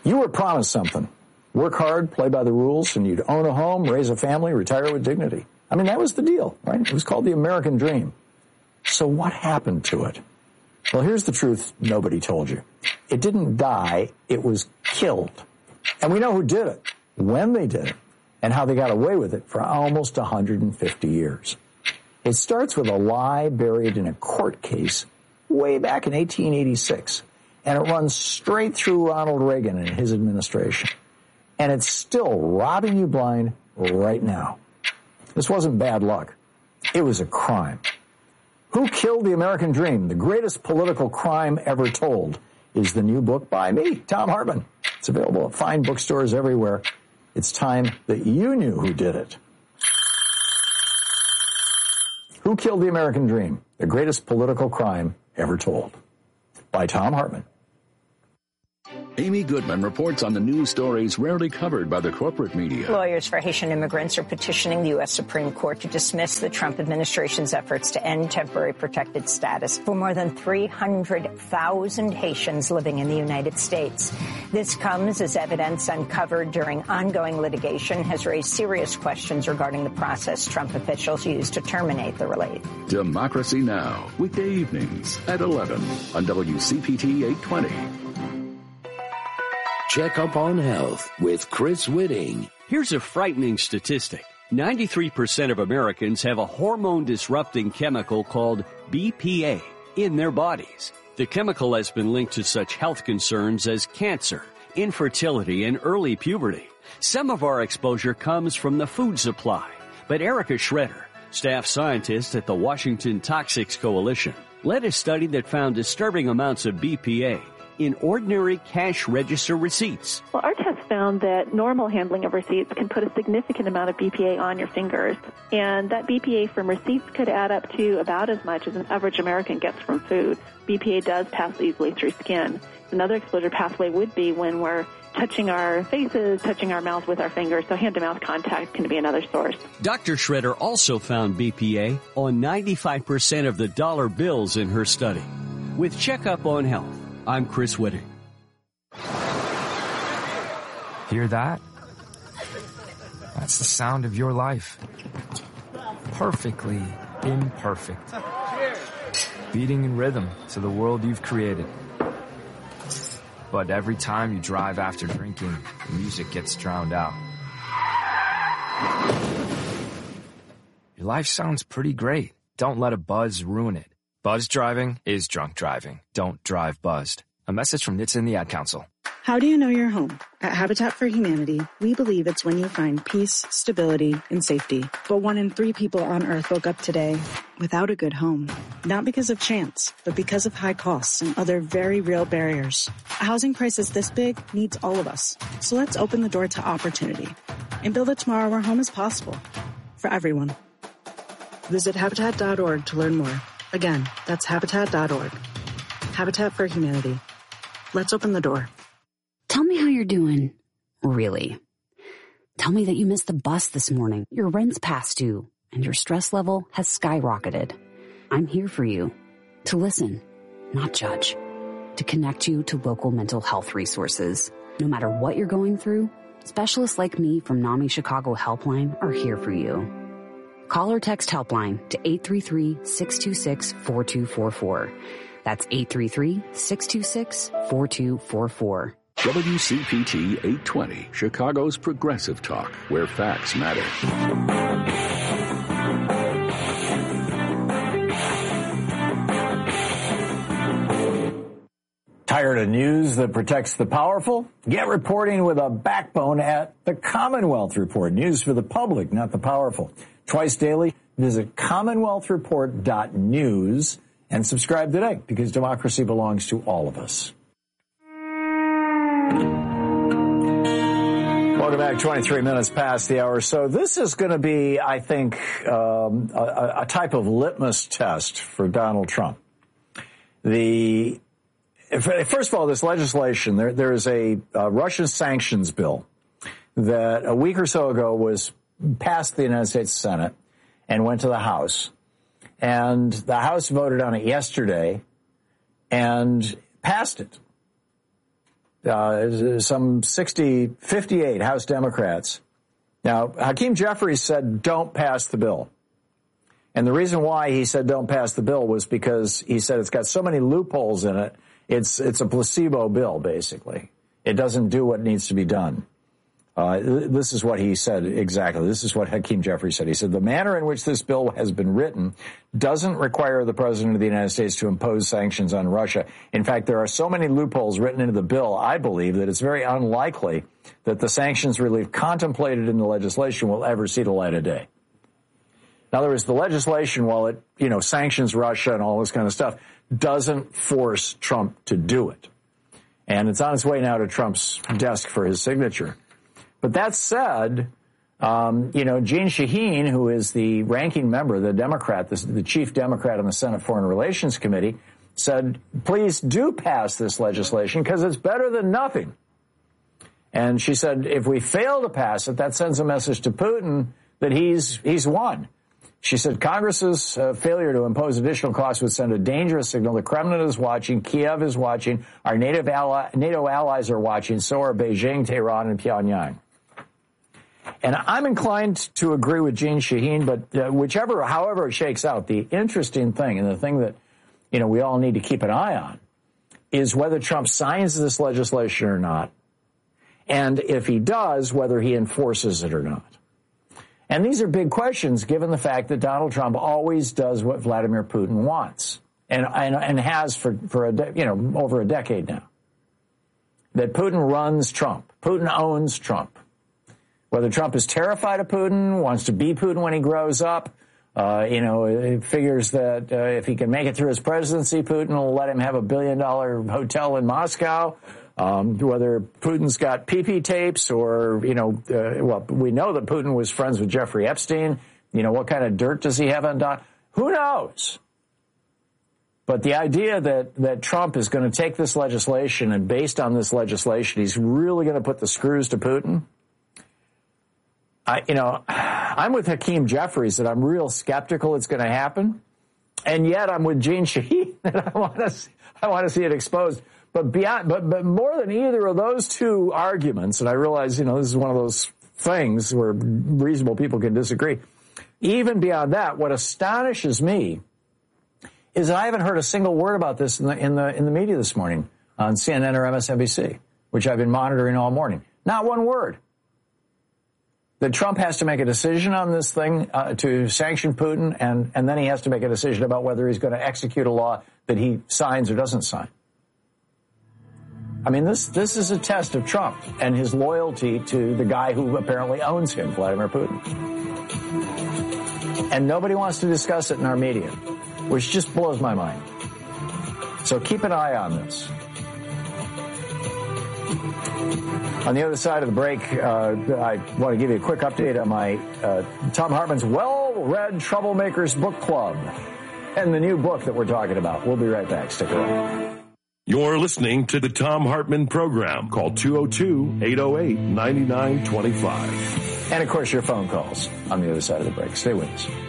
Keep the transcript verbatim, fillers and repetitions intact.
You were promised something. Work hard, play by the rules, and you'd own a home, raise a family, retire with dignity. I mean, that was the deal, right? It was called the American dream. So what happened to it? Well, here's the truth nobody told you. It didn't die, it was killed. And we know who did it, when they did it, and how they got away with it for almost one hundred fifty years. It starts with a lie buried in a court case way back in eighteen eighty-six, and it runs straight through Ronald Reagan and his administration. And it's still robbing you blind right now. This wasn't bad luck. It was a crime. Who Killed the American Dream? The Greatest Political Crime Ever Told is the new book by me, Thom Hartmann. It's available at fine bookstores everywhere. It's time that you knew who did it. Who Killed the American Dream? The Greatest Political Crime Ever Told by Thom Hartmann. Amy Goodman reports on the news stories rarely covered by the corporate media. Lawyers for Haitian immigrants are petitioning the U S Supreme Court to dismiss the Trump administration's efforts to end temporary protected status for more than three hundred thousand Haitians living in the United States. This comes as evidence uncovered during ongoing litigation has raised serious questions regarding the process Trump officials used to terminate the relief. Democracy Now! Weekday evenings at eleven on W C P T eight twenty. Check Up on Health with Chris Whitting. Here's a frightening statistic. ninety-three percent of Americans have a hormone-disrupting chemical called B P A in their bodies. The chemical has been linked to such health concerns as cancer, infertility, and early puberty. Some of our exposure comes from the food supply. But Erica Schroeder, staff scientist at the Washington Toxics Coalition, led a study that found disturbing amounts of B P A in ordinary cash register receipts. Well, our test found that normal handling of receipts can put a significant amount of B P A on your fingers. And that B P A from receipts could add up to about as much as an average American gets from food. B P A does pass easily through skin. Another exposure pathway would be when we're touching our faces, touching our mouths with our fingers, so hand-to-mouth contact can be another source. Doctor Schroeder also found B P A on ninety-five percent of the dollar bills in her study. With Checkup on Health, I'm Chris Whitting. Hear that? That's the sound of your life. Perfectly imperfect. Beating in rhythm to the world you've created. But every time you drive after drinking, the music gets drowned out. Your life sounds pretty great. Don't let a buzz ruin it. Buzz driving is drunk driving. Don't drive buzzed. A message from N H T S and the Ad Council. How do you know your home? At Habitat for Humanity, we believe it's when you find peace, stability, and safety. But one in three people on Earth woke up today without a good home. Not because of chance, but because of high costs and other very real barriers. A housing crisis this big needs all of us. So let's open the door to opportunity and build a tomorrow where home is possible for everyone. Visit Habitat dot org to learn more. Again, that's Habitat dot org. Habitat for Humanity. Let's open the door. Tell me how you're doing. Really. Tell me that you missed the bus this morning, your rent's past due, and your stress level has skyrocketed. I'm here for you. To listen, not judge. To connect you to local mental health resources. No matter what you're going through, specialists like me from NAMI Chicago Helpline are here for you. Call or text Helpline to eight three three, six two six, four two four four. That's eight three three, six two six, four two four four. W C P T eight twenty, Chicago's progressive talk, where facts matter. Tired of news that protects the powerful? Get reporting with a backbone at the Commonwealth Report. News for the public, not the powerful. Twice daily, visit commonwealth report dot news and subscribe today, because democracy belongs to all of us. Welcome back. twenty-three minutes past the hour. So this is going to be, I think, um, a, a type of litmus test for Donald Trump. The First of all, this legislation, there, there is a, a Russian sanctions bill that a week or so ago was passed the United States Senate and went to the House. And the House voted on it yesterday and passed it. uh, some sixty, fifty-eight House Democrats. Now, Hakeem Jeffries said, don't pass the bill. And the reason why he said don't pass the bill was because he said it's got so many loopholes in it, it's it's a placebo bill, basically. It doesn't do what needs to be done. Uh, this is what he said exactly. This is what Hakeem Jeffries said. He said, the manner in which this bill has been written doesn't require the President of the United States to impose sanctions on Russia. In fact, there are so many loopholes written into the bill, I believe, that it's very unlikely that the sanctions relief contemplated in the legislation will ever see the light of day. In other words, the legislation, while it, you know, sanctions Russia and all this kind of stuff, doesn't force Trump to do it. And it's on its way now to Trump's desk for his signature. But that said, um, you know, Jeanne Shaheen, who is the ranking member, the Democrat, the, the chief Democrat on the Senate Foreign Relations Committee, said, please do pass this legislation because it's better than nothing. And she said, if we fail to pass it, that sends a message to Putin that he's he's won. She said Congress's uh, failure to impose additional costs would send a dangerous signal. The Kremlin is watching. Kiev is watching. Our native ally, NATO allies are watching. So are Beijing, Tehran, and Pyongyang. And I'm inclined to agree with Jeanne Shaheen, but uh, whichever, however it shakes out, the interesting thing and the thing that, you know, we all need to keep an eye on is whether Trump signs this legislation or not. And if he does, whether he enforces it or not. And these are big questions, given the fact that Donald Trump always does what Vladimir Putin wants, and and, and has for for a de- you know over a decade now. That Putin runs Trump, Putin owns Trump. Whether Trump is terrified of Putin, wants to be Putin when he grows up, uh, you know, it figures that uh, if he can make it through his presidency, Putin will let him have a billion dollar hotel in Moscow. Um, whether Putin's got P P tapes or, you know, uh, well, we know that Putin was friends with Jeffrey Epstein. You know, what kind of dirt does he have on Don? Who knows? But the idea that, that Trump is going to take this legislation and based on this legislation, he's really going to put the screws to Putin. I, you know, I'm with Hakeem Jeffries that I'm real skeptical it's going to happen. And yet I'm with Jeanne Shaheen that I want to see, I want to see it exposed. But beyond, but, but more than either of those two arguments, and I realize, you know, this is one of those things where reasonable people can disagree. Even beyond that, what astonishes me is that I haven't heard a single word about this in the, in the, in the media this morning on C N N or M S N B C, which I've been monitoring all morning. Not one word. That Trump has to make a decision on this thing uh, to sanction Putin, and, and then he has to make a decision about whether he's going to execute a law that he signs or doesn't sign. I mean, this this is a test of Trump and his loyalty to the guy who apparently owns him, Vladimir Putin. And nobody wants to discuss it in our media, which just blows my mind. So keep an eye on this. On the other side of the break, uh, I want to give you a quick update on my uh, Thom Hartmann's Well-Read Troublemakers Book Club and the new book that we're talking about. We'll be right back. Stick around. You're listening to the Thom Hartmann Program. Call two oh two, eight oh eight, nine nine two five. And, of course, your phone calls on the other side of the break. Stay with us.